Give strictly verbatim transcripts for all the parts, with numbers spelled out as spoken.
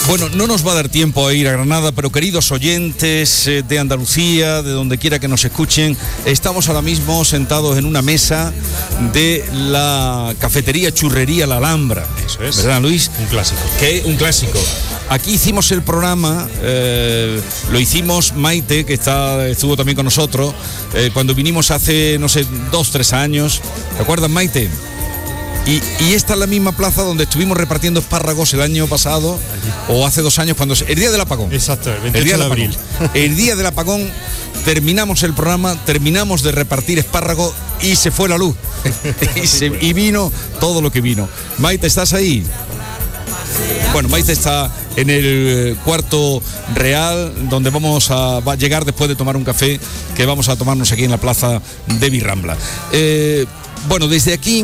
Bueno, no nos va a dar tiempo a ir a Granada, pero queridos oyentes eh, de Andalucía, de donde quiera que nos escuchen, estamos ahora mismo sentados en una mesa de la cafetería Churrería La Alhambra. Eso es. ¿Verdad, Luis? Un clásico. Que un clásico. Aquí hicimos el programa, eh, lo hicimos Maite, que está, estuvo también con nosotros, eh, cuando vinimos hace, no sé, dos, tres años. ¿Te acuerdas, Maite? Y, y esta es la misma plaza donde estuvimos repartiendo espárragos el año pasado, o hace dos años, cuando el día del apagón. Exacto, el veintiocho de abril. El día del apagón terminamos el programa, terminamos de repartir espárragos y se fue la luz. y, se, y vino todo lo que vino. Maite, ¿estás ahí? Bueno, Maite está en el cuarto real, donde vamos a, va a llegar después de tomar un café que vamos a tomarnos aquí en la plaza de Virrambla. Eh, bueno, desde aquí,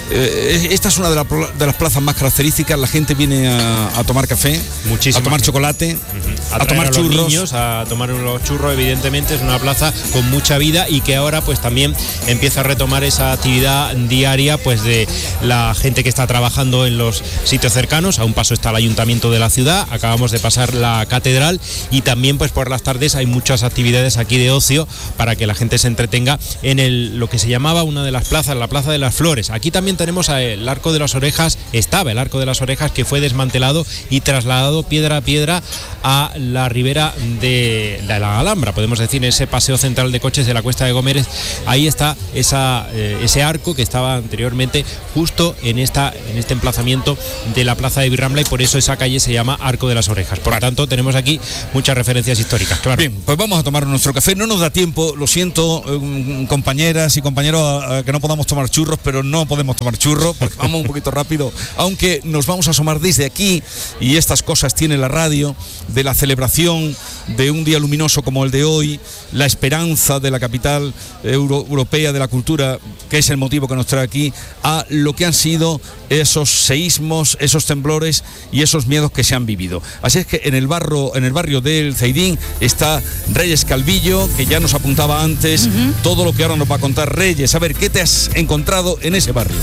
eh, esta es una de, la, de las plazas más características. La gente viene a, a tomar café, Muchísima a tomar gente. chocolate, uh-huh. a, a tomar a churros. Los niños, a tomar los churros, evidentemente. Es una plaza con mucha vida y que ahora pues también empieza a retomar esa actividad diaria pues de la gente que está trabajando en los sitios cercanos. A un paso está el ayuntamiento de la ciudad, acabamos de pasar la catedral y también pues por las tardes hay muchas actividades aquí de ocio para que la gente se entretenga en el, lo que se llamaba una de las plazas, la Plaza de las Flores. Aquí también tenemos el Arco de las Orejas, estaba el Arco de las Orejas que fue desmantelado y trasladado piedra a piedra a la ribera de, de la Alhambra, podemos decir, ese paseo central de coches de la Cuesta de Gómez. Ahí está esa, eh, ese arco que estaba anteriormente justo en, esta, en este emplazamiento de la Plaza de Virrambla y por eso esa calle se llama Arco de las Orejas. Por lo tanto, tenemos aquí muchas referencias históricas, claro. Bien, pues vamos a tomar nuestro café. No nos da tiempo, lo siento, eh, compañeras y compañeros, a, a que no podamos tomar churros, pero no podemos tomar churros porque vamos un poquito rápido, aunque nos vamos a asomar desde aquí, y estas cosas tiene la radio, de la celebración de un día luminoso como el de hoy, la esperanza de la capital euro, europea de la cultura, que es el motivo que nos trae aquí, a lo que han sido esos seísmos, esos temblores y esos miedos que se han vivido. Así es que en el barrio, en el barrio del Ceidín está Reyes Calvillo, que ya nos apuntaba antes uh-huh. todo lo que ahora nos va a contar Reyes. A ver, ¿qué te has encontrado en ese barrio?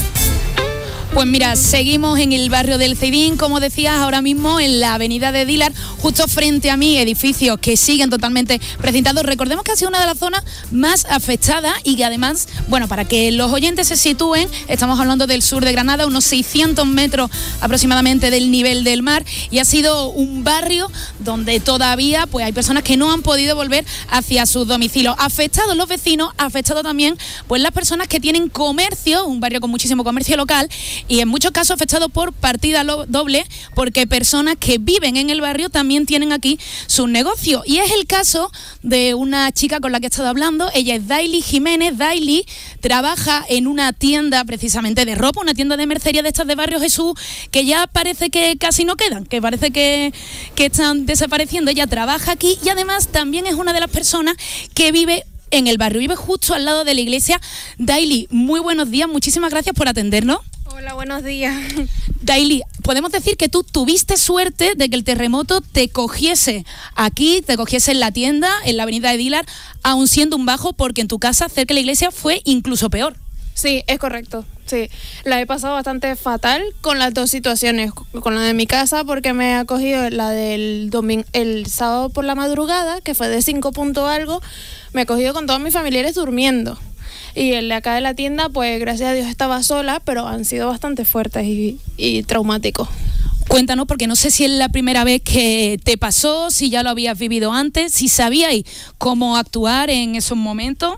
Pues mira, seguimos en el barrio del Ceidín, como decías, ahora mismo en la avenida de Dílar, justo frente a mí, edificios que siguen totalmente precintados. Recordemos que ha sido una de las zonas más afectadas y que además, bueno, para que los oyentes se sitúen, estamos hablando del sur de Granada, unos seiscientos metros aproximadamente del nivel del mar, y ha sido un barrio donde todavía pues hay personas que no han podido volver hacia sus domicilios. Afectados los vecinos, afectados también pues las personas que tienen comercio, un barrio con muchísimo comercio local, y en muchos casos afectado por partida doble, porque personas que viven en el barrio también tienen aquí sus negocios. Y es el caso de una chica con la que he estado hablando. Ella es Daily Jiménez. Daily trabaja en una tienda precisamente de ropa, una tienda de mercería de estas de Barrio Jesús, que ya parece que casi no quedan, que parece que, que están desapareciendo. Ella trabaja aquí y además también es una de las personas que vive en el barrio, vive justo al lado de la iglesia. Daily, muy buenos días, muchísimas gracias por atendernos. Hola, buenos días. Daily, podemos decir que tú tuviste suerte de que el terremoto te cogiese aquí, te cogiese en la tienda, en la avenida de Dílar, aun siendo un bajo, porque en tu casa, cerca de la iglesia, fue incluso peor. Sí, es correcto. Sí, la he pasado bastante fatal con las dos situaciones, con la de mi casa porque me ha cogido la del domingo, el sábado por la madrugada, que fue de cinco punto algo, me ha cogido con todos mis familiares durmiendo. Y el de acá de la tienda, pues gracias a Dios estaba sola, pero han sido bastante fuertes y, y traumáticos. Cuéntanos, porque no sé si es la primera vez que te pasó, si ya lo habías vivido antes, si sabíais cómo actuar en esos momentos.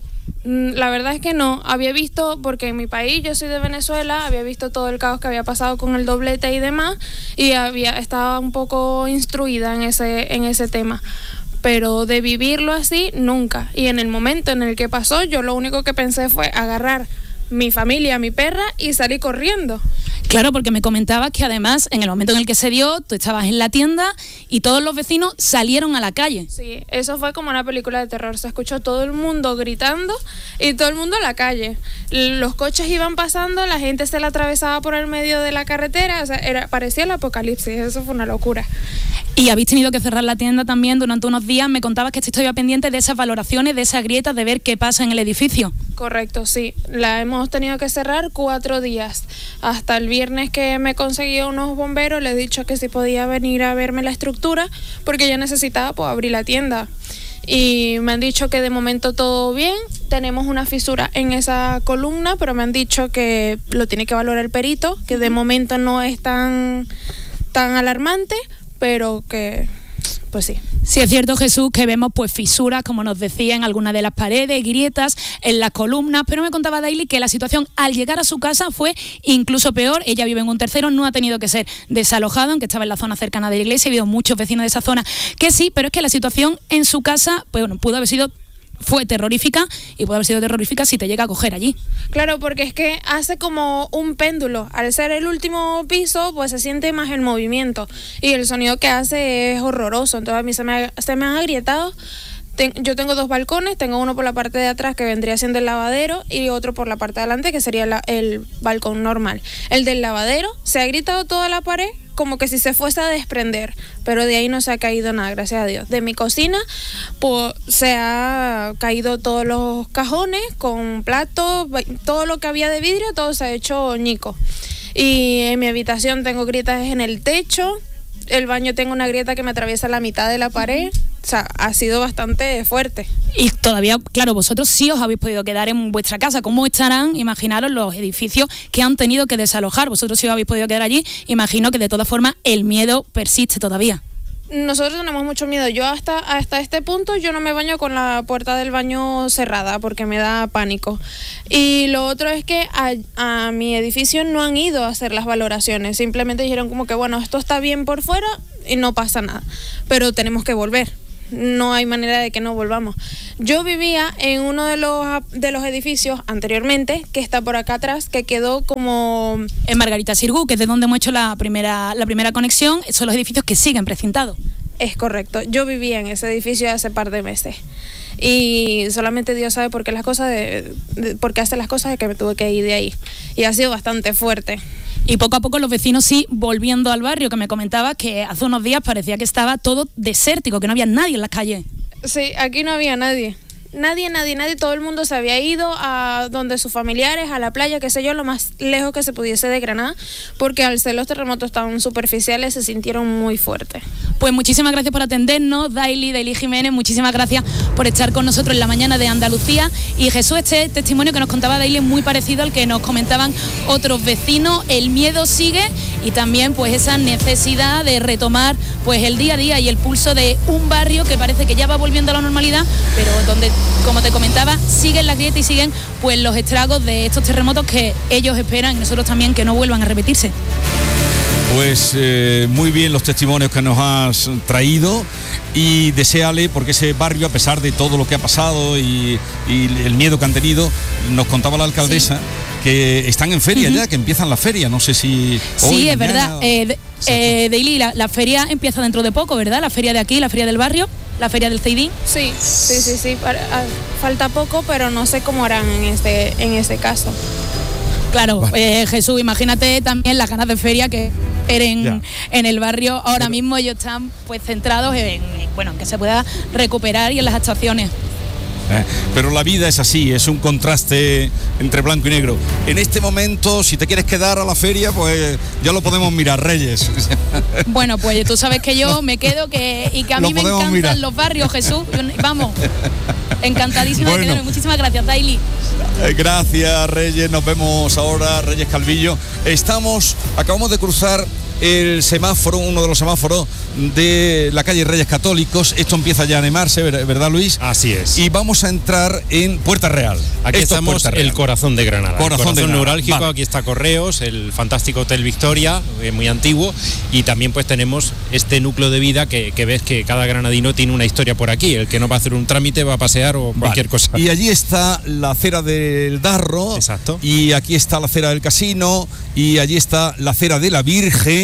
La verdad es que no, había visto, porque en mi país, yo soy de Venezuela, había visto todo el caos que había pasado con el doblete y demás, y había estaba un poco instruida en ese, en ese tema. Pero de vivirlo así, nunca. Y en el momento en el que pasó, yo lo único que pensé fue agarrar mi familia, mi perra y salir corriendo. Claro, porque me comentabas que además en el momento en el que se dio, tú estabas en la tienda y todos los vecinos salieron a la calle. Sí, eso fue como una película de terror. Se escuchó todo el mundo gritando y todo el mundo a la calle. Los coches iban pasando, la gente se la atravesaba por el medio de la carretera, o sea, era, parecía el apocalipsis, eso fue una locura. Y habéis tenido que cerrar la tienda también durante unos días. Me contabas que estáis todavía pendientes de esas valoraciones, de esas grietas, de ver qué pasa en el edificio. Correcto, sí. La hemos tenido que cerrar cuatro días. Hasta el viernes que me conseguí unos bomberos, les he dicho que si podía venir a verme la estructura, porque yo necesitaba pues, abrir la tienda. Y me han dicho que de momento todo bien, tenemos una fisura en esa columna, pero me han dicho que lo tiene que valorar el perito, que de momento no es tan, tan alarmante, pero que pues sí. Sí, es cierto, Jesús, que vemos pues fisuras, como nos decía, en algunas de las paredes, grietas en las columnas, pero me contaba Daily que la situación al llegar a su casa fue incluso peor. Ella vive en un tercero, no ha tenido que ser desalojado, aunque estaba en la zona cercana de la iglesia, ha habido muchos vecinos de esa zona que sí, pero es que la situación en su casa, pues bueno, pudo haber sido fue terrorífica y puede haber sido terrorífica si te llega a coger allí. Claro, porque es que hace como un péndulo. Al ser el último piso, pues se siente más el movimiento y el sonido que hace es horroroso. Entonces a mí se me, ha, se me han agrietado. Ten, yo tengo dos balcones, tengo uno por la parte de atrás que vendría siendo el lavadero y otro por la parte de adelante que sería la, el balcón normal. El del lavadero se ha agrietado toda la pared como que si se fuese a desprender, pero de ahí no se ha caído nada, gracias a Dios. De mi cocina pues se ha caído todos los cajones con platos, todo lo que había de vidrio, todo se ha hecho ñico. Y en mi habitación tengo grietas en el techo, el baño tengo una grieta que me atraviesa la mitad de la pared. O sea, ha sido bastante fuerte. Y todavía, claro, vosotros sí os habéis podido quedar en vuestra casa. ¿Cómo estarán, imaginaros, los edificios que han tenido que desalojar? Vosotros sí os habéis podido quedar allí. Imagino que de todas formas el miedo persiste todavía. Nosotros tenemos mucho miedo. Yo hasta, hasta este punto yo no me baño con la puerta del baño cerrada porque me da pánico. Y lo otro es que a, a mi edificio no han ido a hacer las valoraciones. Simplemente dijeron como que bueno, esto está bien por fuera y no pasa nada. Pero tenemos que volver. No hay manera de que no volvamos. Yo vivía en uno de los de los edificios anteriormente, que está por acá atrás, que quedó como... En Margarita Xirgu, que es de donde hemos hecho la primera, la primera conexión, son los edificios que siguen precintados. Es correcto. Yo vivía en ese edificio hace par de meses. Y solamente Dios sabe por qué las cosas de, de, por qué hace las cosas de que me tuve que ir de ahí. Y ha sido bastante fuerte. Y poco a poco los vecinos sí volviendo al barrio, que me comentaba que hace unos días parecía que estaba todo desértico, que no había nadie en las calles. Sí, aquí no había nadie. Nadie, nadie, nadie, todo el mundo se había ido a donde sus familiares, a la playa, qué sé yo, lo más lejos que se pudiese de Granada, porque al ser los terremotos tan superficiales se sintieron muy fuertes. Pues muchísimas gracias por atendernos, Daily, Daily Jiménez, muchísimas gracias por estar con nosotros en la mañana de Andalucía. Y Jesús, este testimonio que nos contaba Daily es muy parecido al que nos comentaban otros vecinos. El miedo sigue y también pues esa necesidad de retomar pues el día a día y el pulso de un barrio que parece que ya va volviendo a la normalidad, pero donde, como te comentaba, siguen las grietas y siguen pues los estragos de estos terremotos que ellos esperan y nosotros también que no vuelvan a repetirse. Pues eh, muy bien los testimonios que nos has traído y deséale, porque ese barrio, a pesar de todo lo que ha pasado y, y el miedo que han tenido, nos contaba la alcaldesa sí. que están en feria uh-huh. ya, que empiezan la feria, no sé si hoy, sí, es mañana, verdad. Eh, de, eh, Daily, la, la feria empieza dentro de poco, ¿verdad? La feria de aquí, la feria del barrio, la feria del Ceidín. Sí, sí, sí, sí. Falta poco, pero no sé cómo harán en este, en este caso. Claro, vale. eh, Jesús, imagínate también las ganas de feria que en, en el barrio. Ahora Pero, mismo ellos están pues centrados en, en bueno, que se pueda recuperar y en las actuaciones. Eh, pero la vida es así, es un contraste entre blanco y negro. En este momento, si te quieres quedar a la feria, pues ya lo podemos mirar, Reyes. Bueno, pues tú sabes que yo me quedo que, y que a mí me encantan mirar. Los barrios, Jesús. Vamos, encantadísima bueno. de quedarme. Muchísimas gracias, Daily. Gracias, Reyes. Nos vemos ahora, Reyes Calvillo. Estamos, acabamos de cruzar el semáforo, uno de los semáforos de la calle Reyes Católicos. Esto empieza ya a animarse, ¿verdad, Luis? Así es. Y vamos a entrar en Puerta Real. Aquí Esto estamos, es el corazón de Granada. Corazón, el corazón de Granada. neurálgico, vale. Aquí está Correos, el fantástico Hotel Victoria, eh, muy antiguo, y también pues tenemos este núcleo de vida que, que ves que cada granadino tiene una historia por aquí. El que no va a hacer un trámite va a pasear o cualquier vale. cosa. Y allí está la acera del Darro. Exacto. Y aquí está la acera del Casino. Y allí está la acera de la Virgen.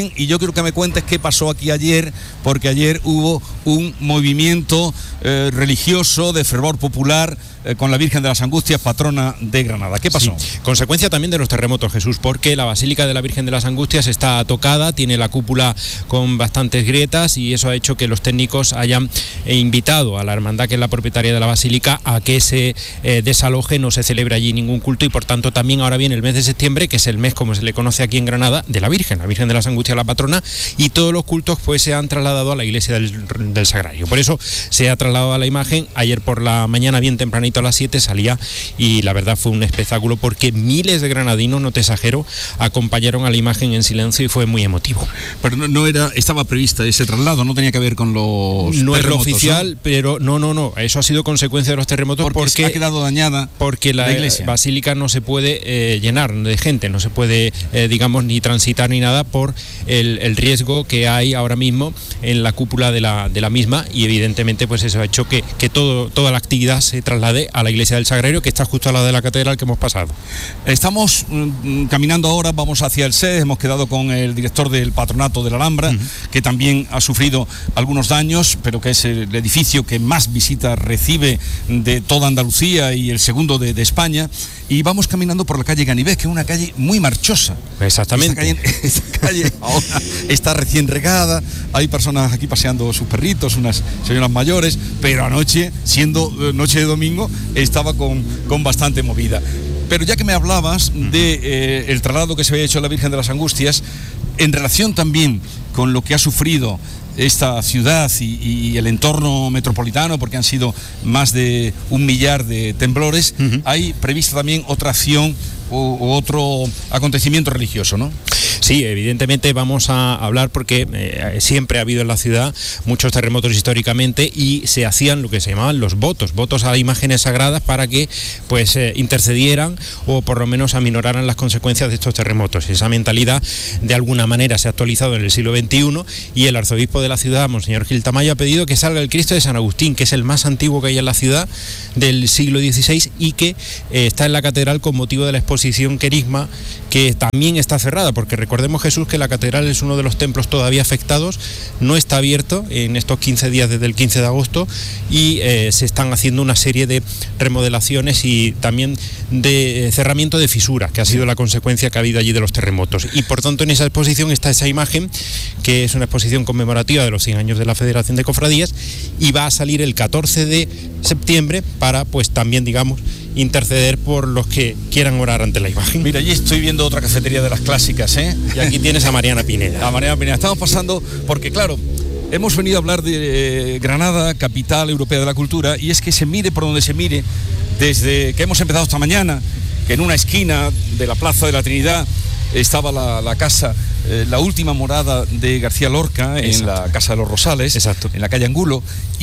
Virgen, y yo quiero que me cuentes qué pasó aquí ayer, porque ayer hubo un movimiento eh, religioso de fervor popular eh, con la Virgen de las Angustias, patrona de Granada. ¿Qué pasó? Sí, consecuencia también de los terremotos, Jesús, porque la Basílica de la Virgen de las Angustias está tocada, tiene la cúpula con bastantes grietas, y eso ha hecho que los técnicos hayan invitado a la hermandad, que es la propietaria de la Basílica, a que se eh, desaloje, no se celebre allí ningún culto, y por tanto también ahora viene el mes de septiembre, que es el mes, como se le conoce aquí en Granada, de la Virgen, la Virgen de las Angustias, la patrona, y todos los cultos pues se han trasladado a la iglesia del, del Sagrario. Por eso se ha trasladado a la imagen. Ayer por la mañana, bien tempranito, a las siete salía, y la verdad fue un espectáculo, porque miles de granadinos, no te exagero, acompañaron a la imagen en silencio, y fue muy emotivo. Pero no, no era, estaba prevista ese traslado, no tenía que ver con los no terremotos, es lo oficial, ¿no? Pero no, no, no, eso ha sido consecuencia de los terremotos, porque, porque ha quedado dañada porque la, la iglesia. basílica no se puede eh, llenar de gente, no se puede, eh, digamos, ni transitar ni nada por el, el riesgo que hay ahora mismo en la cúpula de la, de la misma, y evidentemente pues eso ha hecho que, que todo, toda la actividad se traslade a la iglesia del Sagrario, que está justo al lado de la catedral que hemos pasado. Estamos mm, caminando ahora, vamos hacia el S E S, hemos quedado con el director del Patronato de la Alhambra, uh-huh. que también ha sufrido algunos daños, pero que es el edificio que más visitas recibe de toda Andalucía y el segundo de, de España, y vamos caminando por la calle Ganivet, que es una calle muy marchosa. Exactamente. Esta calle, esta calle ahora está recién regada, hay personas aquí paseando sus perritos, unas señoras mayores, pero anoche, siendo noche de domingo, estaba con, con bastante movida. Pero ya que me hablabas de eh, el traslado que se había hecho a la Virgen de las Angustias, en relación también con lo que ha sufrido esta ciudad y, y el entorno metropolitano, porque han sido más de un millar de temblores, uh-huh. hay prevista también otra acción o, o otro acontecimiento religioso, ¿no? Sí, evidentemente vamos a hablar porque eh, siempre ha habido en la ciudad muchos terremotos históricamente, y se hacían lo que se llamaban los votos, votos a imágenes sagradas para que pues eh, intercedieran o por lo menos aminoraran las consecuencias de estos terremotos. Esa mentalidad de alguna manera se ha actualizado en el siglo veintiuno, y el arzobispo de la ciudad, Monseñor Gil Tamayo, ha pedido que salga el Cristo de San Agustín, que es el más antiguo que hay en la ciudad del siglo dieciséis, y que eh, está en la catedral con motivo de la exposición Querigma, que también está cerrada, porque recordemos, Jesús, que la catedral es uno de los templos todavía afectados, no está abierto en estos quince días desde el quince de agosto, y eh, se están haciendo una serie de remodelaciones y también de cerramiento de fisuras, que ha sido la consecuencia que ha habido allí de los terremotos. Y por tanto en esa exposición está esa imagen, que es una exposición conmemorativa de los cien años de la Federación de Cofradías, y va a salir el catorce de septiembre para pues también, digamos, interceder por los que quieran orar ante la imagen. Mira, allí estoy viendo otra cafetería de las clásicas, ¿eh? Y aquí tienes a Mariana Pineda. A Mariana Pineda. Estamos pasando, porque claro, hemos venido a hablar de eh, Granada, capital europea de la cultura, y es que se mire por donde se mire, desde que hemos empezado esta mañana, que en una esquina de la Plaza de la Trinidad estaba la, la casa, eh, la última morada de García Lorca, en Exacto. la Casa de los Rosales, Exacto. en la calle Angulo,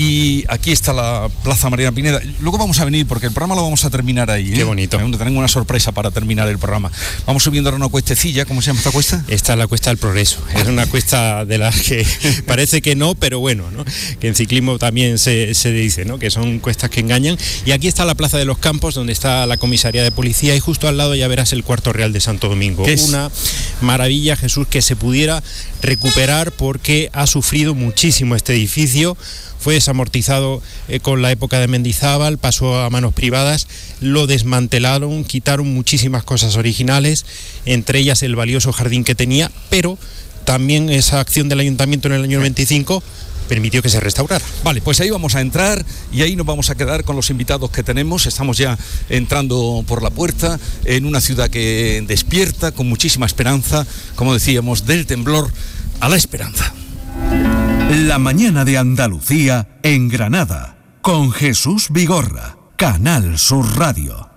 y aquí está la Plaza Mariana Pineda. Luego vamos a venir, porque el programa lo vamos a terminar ahí, ¿eh? Qué bonito. Tengo una sorpresa para terminar el programa. Vamos subiendo ahora una cuestecilla. ¿Cómo se llama esta cuesta? Esta es la Cuesta del Progreso. Es una cuesta de las que parece que no, pero bueno, ¿no? Que en ciclismo también se, se dice, ¿no? Que son cuestas que engañan. Y aquí está la Plaza de los Campos, donde está la comisaría de policía, y justo al lado ya verás el Cuarto Real de Santo Domingo. ¿Qué es? Una maravilla, Jesús, que se pudiera recuperar, porque ha sufrido muchísimo este edificio. Fue desamortizado eh, con la época de Mendizábal, pasó a manos privadas, lo desmantelaron, quitaron muchísimas cosas originales, entre ellas el valioso jardín que tenía, pero también esa acción del ayuntamiento en el año veinticinco permitió que se restaurara. Vale, pues ahí vamos a entrar, y ahí nos vamos a quedar con los invitados que tenemos. Estamos ya entrando por la puerta en una ciudad que despierta con muchísima esperanza, como decíamos, del temblor a la esperanza. La mañana de Andalucía en Granada, con Jesús Vigorra, Canal Sur Radio.